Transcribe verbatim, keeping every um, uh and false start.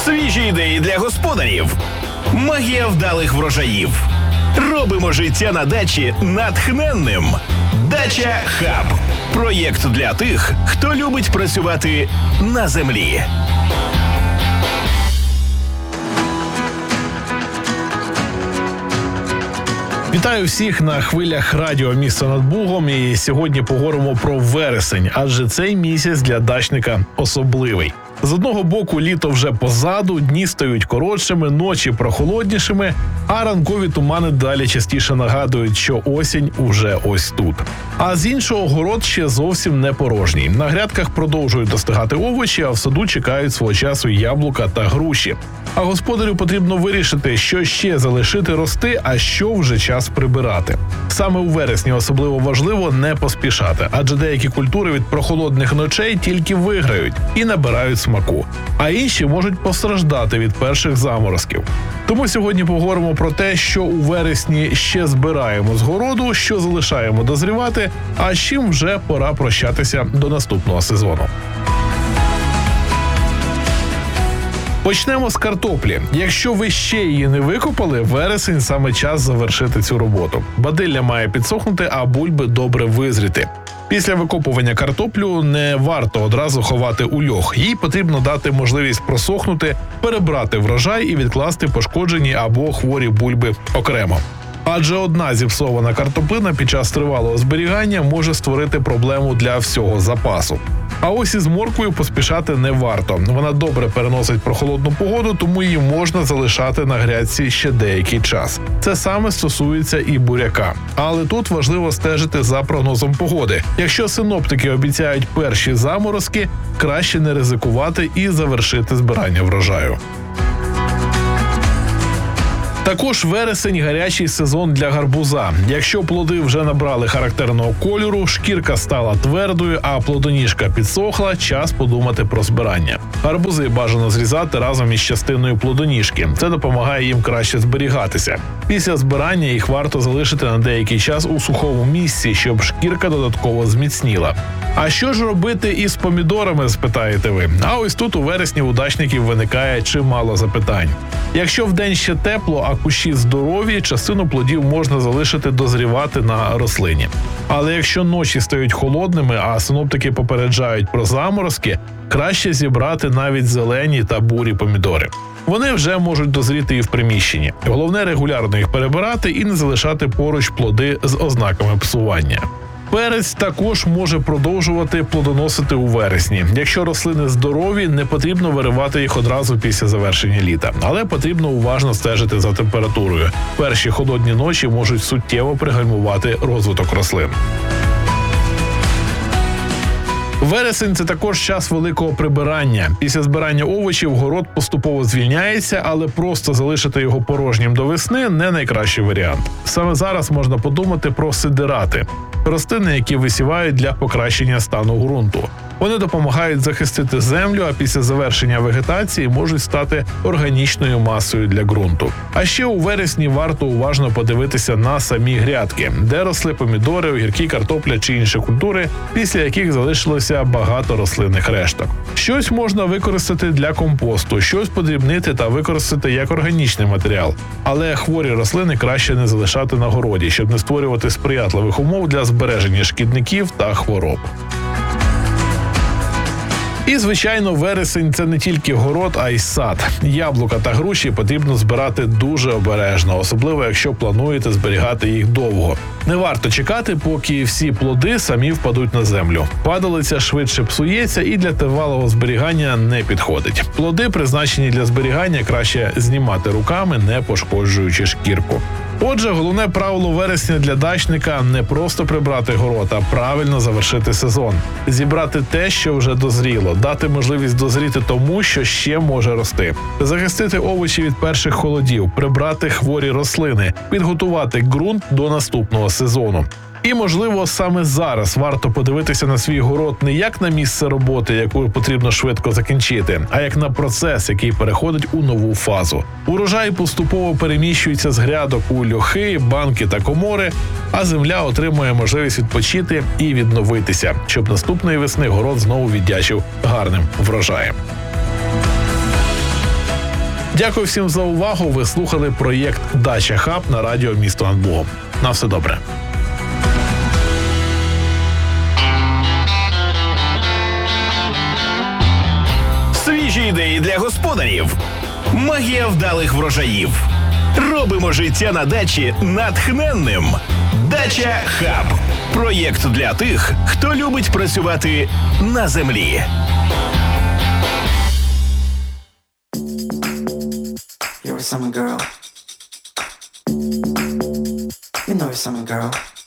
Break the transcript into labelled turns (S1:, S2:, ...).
S1: Свіжі ідеї для господарів. Магія вдалих врожаїв. Робимо життя на дачі натхненним. Дача Хаб. Проєкт для тих, хто любить працювати на землі.
S2: Вітаю всіх на хвилях радіо «Місто над Бугом». І сьогодні поговоримо про вересень, адже цей місяць для дачника особливий. З одного боку літо вже позаду, дні стають коротшими, ночі прохолоднішими, а ранкові тумани далі частіше нагадують, що осінь уже ось тут. А з іншого, город ще зовсім не порожній. На грядках продовжують достигати овочі, а в саду чекають свого часу яблука та груші. А господарю потрібно вирішити, що ще залишити рости, а що вже час прибирати. Саме у вересні особливо важливо не поспішати, адже деякі культури від прохолодних ночей тільки виграють і набирають смаку, а інші можуть постраждати від перших заморозків. Тому сьогодні поговоримо про те, що у вересні ще збираємо з городу, що залишаємо дозрівати, а з чим вже пора прощатися до наступного сезону. Почнемо з картоплі. Якщо ви ще її не викопали, вересень саме час завершити цю роботу. Бадилля має підсохнути, а бульби добре визріти. Після викопування картоплю не варто одразу ховати у льох. Їй потрібно дати можливість просохнути, перебрати врожай і відкласти пошкоджені або хворі бульби окремо. Адже одна зіпсована картоплина під час тривалого зберігання може створити проблему для всього запасу. А ось із морквою поспішати не варто. Вона добре переносить прохолодну погоду, тому її можна залишати на грядці ще деякий час. Це саме стосується і буряка. Але тут важливо стежити за прогнозом погоди. Якщо синоптики обіцяють перші заморозки, краще не ризикувати і завершити збирання врожаю. Також вересень – гарячий сезон для гарбуза. Якщо плоди вже набрали характерного кольору, шкірка стала твердою, а плодоніжка підсохла, час подумати про збирання. Гарбузи бажано зрізати разом із частиною плодоніжки. Це допомагає їм краще зберігатися. Після збирання їх варто залишити на деякий час у сухому місці, щоб шкірка додатково зміцніла. А що ж робити із помідорами, спитаєте ви? А ось тут у вересні у дачників виникає чимало запитань. Якщо вдень ще тепло, а кущі здорові, частину плодів можна залишити дозрівати на рослині. Але якщо ночі стають холодними, а синоптики попереджають про заморозки, краще зібрати навіть зелені та бурі помідори. Вони вже можуть дозріти і в приміщенні. Головне регулярно їх перебирати і не залишати поруч плоди з ознаками псування. Перець також може продовжувати плодоносити у вересні. Якщо рослини здорові, не потрібно виривати їх одразу після завершення літа. Але потрібно уважно стежити за температурою. Перші холодні ночі можуть суттєво пригальмувати розвиток рослин. Вересень – це також час великого прибирання. Після збирання овочів город поступово звільняється, але просто залишити його порожнім до весни – не найкращий варіант. Саме зараз можна подумати про сидирати – рослини, які висівають для покращення стану ґрунту. Вони допомагають захистити землю, а після завершення вегетації можуть стати органічною масою для ґрунту. А ще у вересні варто уважно подивитися на самі грядки, де росли помідори, огірки, картопля чи інші культури, після яких залишилося багато рослинних решток. Щось можна використати для компосту, щось подрібнити та використати як органічний матеріал. Але хворі рослини краще не залишати на городі, щоб не створювати сприятливих умов для збереження шкідників та хвороб. І, звичайно, вересень – це не тільки город, а й сад. Яблука та груші потрібно збирати дуже обережно, особливо якщо плануєте зберігати їх довго. Не варто чекати, поки всі плоди самі впадуть на землю. Падалиця швидше псується і для тривалого зберігання не підходить. Плоди, призначені для зберігання, краще знімати руками, не пошкоджуючи шкірку. Отже, головне правило вересня для дачника – не просто прибрати город, а правильно завершити сезон. Зібрати те, що вже дозріло, дати можливість дозріти тому, що ще може рости. Захистити овочі від перших холодів, прибрати хворі рослини, підготувати ґрунт до наступного сезону. І, можливо, саме зараз варто подивитися на свій город не як на місце роботи, яку потрібно швидко закінчити, а як на процес, який переходить у нову фазу. Урожай поступово переміщується з грядок у льохи, банки та комори, а земля отримує можливість відпочити і відновитися, щоб наступної весни город знову віддячив гарним врожаєм. Дякую всім за увагу. Ви слухали проєкт «Дача Хаб» на радіо «Місто над Богом». На все добре.
S1: Свіжі ідеї для господарів. Магія вдалих врожаїв. Робимо життя на дачі натхненним. Дача Хаб. Проєкт для тих, хто любить працювати на землі.
S3: You're a summer girl. You know you're a summer girl.